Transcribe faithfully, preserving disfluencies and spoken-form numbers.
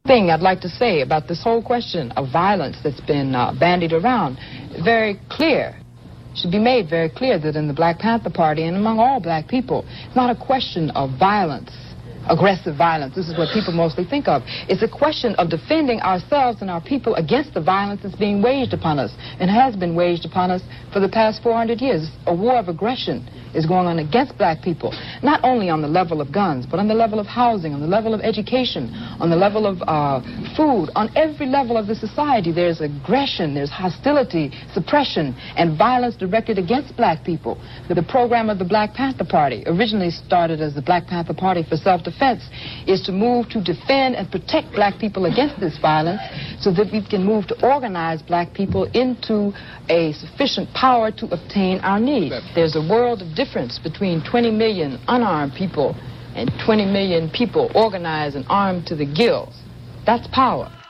thing I'd like to say about this whole question of violence that's been uh, bandied around, very clear, should be made very clear that in the Black Panther Party and among all black people, it's not a question of violence, aggressive violence. This is what people mostly think of. It's a question of defending ourselves and our people against the violence that's being waged upon us and has been waged upon us for the past four hundred years. A war of aggression is going on against black people, not only on the level of guns, but on the level of housing, on the level of education, on the level of uh, food, on every level of the society. There's aggression, there's hostility, suppression, and violence directed against black people. The, the program of the Black Panther Party, originally started as the Black Panther Party for Self-Defense, is to move to defend and protect black people against this violence so that we can move to organize black people into a sufficient power to obtain our needs. There's a world of difference between twenty million unarmed people and twenty million people organized and armed to the gills. That's power.